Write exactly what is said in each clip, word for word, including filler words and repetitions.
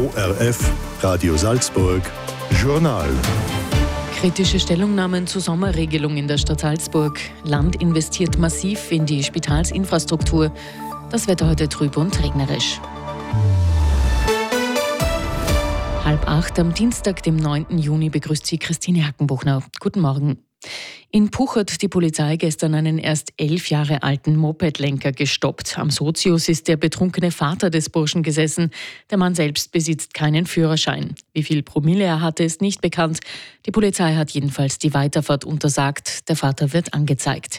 O R F, Radio Salzburg, Journal. Kritische Stellungnahmen zur Sommerregelung in der Stadt Salzburg. Land investiert massiv in die Spitalsinfrastruktur. Das Wetter heute trüb und regnerisch. Halb acht am Dienstag, dem neunten Juni, begrüßt Sie Christine Hackenbuchner. Guten Morgen. In Puch hat die Polizei gestern einen erst elf Jahre alten Mopedlenker gestoppt. Am Sozius ist der betrunkene Vater des Burschen gesessen. Der Mann selbst besitzt keinen Führerschein. Wie viel Promille er hatte, ist nicht bekannt. Die Polizei hat jedenfalls die Weiterfahrt untersagt. Der Vater wird angezeigt.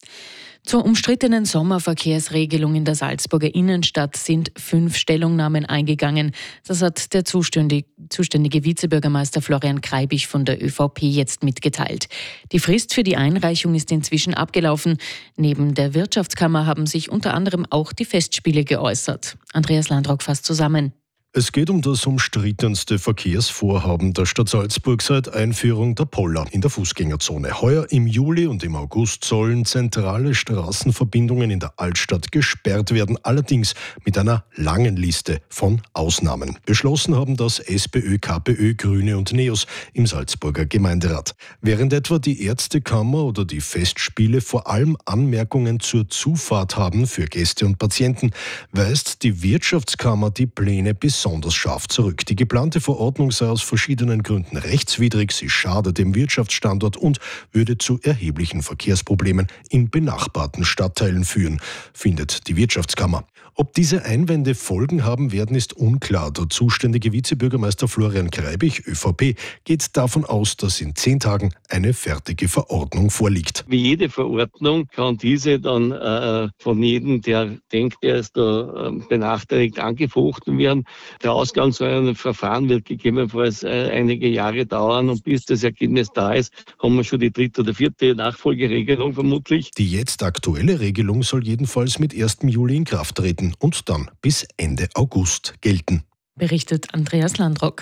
Zur umstrittenen Sommerverkehrsregelung in der Salzburger Innenstadt sind fünf Stellungnahmen eingegangen. Das hat der zuständige, zuständige Vizebürgermeister Florian Kreibich von der ÖVP jetzt mitgeteilt. Die Frist für die Einreichung ist inzwischen abgelaufen. Neben der Wirtschaftskammer haben sich unter anderem auch die Festspiele geäußert. Andreas Landrock fasst zusammen. Es geht um das umstrittenste Verkehrsvorhaben der Stadt Salzburg seit Einführung der Poller in der Fußgängerzone. Heuer im Juli und im August sollen zentrale Straßenverbindungen in der Altstadt gesperrt werden, allerdings mit einer langen Liste von Ausnahmen. Beschlossen haben das SPÖ, KPÖ, Grüne und NEOS im Salzburger Gemeinderat. Während etwa die Ärztekammer oder die Festspiele vor allem Anmerkungen zur Zufahrt haben für Gäste und Patienten, weist die Wirtschaftskammer die Pläne besonders scharf zurück. Die geplante Verordnung sei aus verschiedenen Gründen rechtswidrig, sie schade dem Wirtschaftsstandort und würde zu erheblichen Verkehrsproblemen in benachbarten Stadtteilen führen, findet die Wirtschaftskammer. Ob diese Einwände Folgen haben werden, ist unklar. Der zuständige Vizebürgermeister Florian Kreibich, ÖVP, geht davon aus, dass in zehn Tagen eine fertige Verordnung vorliegt. Wie jede Verordnung kann diese dann äh, von jedem, der denkt, er ist da äh, benachteiligt, angefochten werden. Der Ausgang so ein Verfahren wird gegebenenfalls äh, einige Jahre dauern und bis das Ergebnis da ist, haben wir schon die dritte oder vierte Nachfolgeregelung vermutlich. Die jetzt aktuelle Regelung soll jedenfalls mit ersten Juli in Kraft treten und dann bis Ende August gelten. Berichtet Andreas Landrock.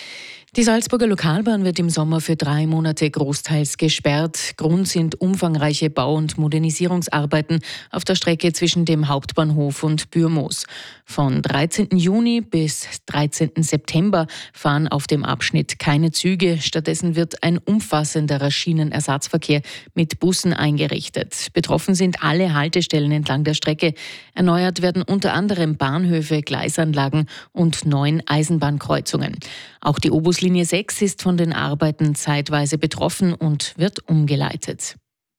Die Salzburger Lokalbahn wird im Sommer für drei Monate großteils gesperrt. Grund sind umfangreiche Bau- und Modernisierungsarbeiten auf der Strecke zwischen dem Hauptbahnhof und Bürmoos. Von dreizehnten Juni bis dreizehnten September fahren auf dem Abschnitt keine Züge. Stattdessen wird ein umfassenderer Schienenersatzverkehr mit Bussen eingerichtet. Betroffen sind alle Haltestellen entlang der Strecke. Erneuert werden unter anderem Bahnhöfe, Gleisanlagen und neun Eisenbahnkreuzungen. Auch die Obuslinie sechs ist von den Arbeiten zeitweise betroffen und wird umgeleitet.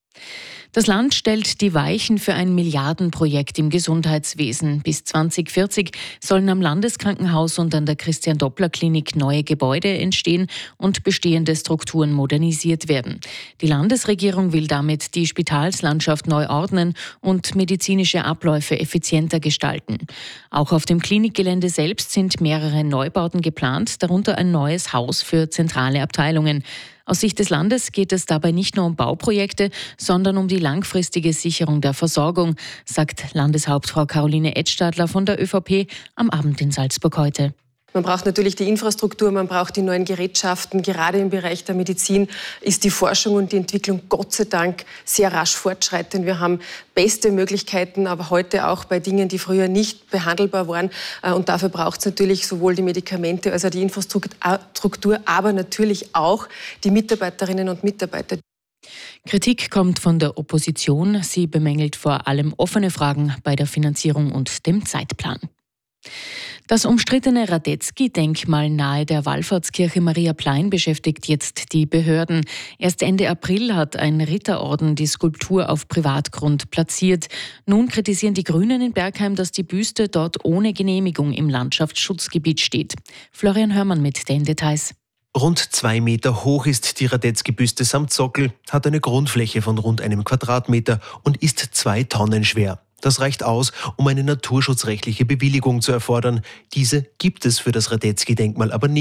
Das Land stellt die Weichen für ein Milliardenprojekt im Gesundheitswesen. Bis zwanzig vierzig sollen am Landeskrankenhaus und an der Christian-Doppler-Klinik neue Gebäude entstehen und bestehende Strukturen modernisiert werden. Die Landesregierung will damit die Spitalslandschaft neu ordnen und medizinische Abläufe effizienter gestalten. Auch auf dem Klinikgelände selbst sind mehrere Neubauten geplant, darunter ein neues Haus für zentrale Abteilungen. Aus Sicht des Landes geht es dabei nicht nur um Bauprojekte, sondern um die langfristige Sicherung der Versorgung, sagt Landeshauptfrau Caroline Edstadler von der ÖVP am Abend in Salzburg heute. Man braucht natürlich die Infrastruktur, man braucht die neuen Gerätschaften. Gerade im Bereich der Medizin ist die Forschung und die Entwicklung Gott sei Dank sehr rasch fortschreitend. Wir haben beste Möglichkeiten, aber heute auch bei Dingen, die früher nicht behandelbar waren. Und dafür braucht es natürlich sowohl die Medikamente als auch die Infrastruktur, aber natürlich auch die Mitarbeiterinnen und Mitarbeiter. Kritik kommt von der Opposition. Sie bemängelt vor allem offene Fragen bei der Finanzierung und dem Zeitplan. Das umstrittene Radetzky-Denkmal nahe der Wallfahrtskirche Maria Plein beschäftigt jetzt die Behörden. Erst Ende April hat ein Ritterorden die Skulptur auf Privatgrund platziert. Nun kritisieren die Grünen in Bergheim, dass die Büste dort ohne Genehmigung im Landschaftsschutzgebiet steht. Florian Hörmann mit den Details. Rund zwei Meter hoch ist die Radetzky-Büste samt Sockel, hat eine Grundfläche von rund einem Quadratmeter und ist zwei Tonnen schwer. Das reicht aus, um eine naturschutzrechtliche Bewilligung zu erfordern. Diese gibt es für das Radetzky-Denkmal aber nicht.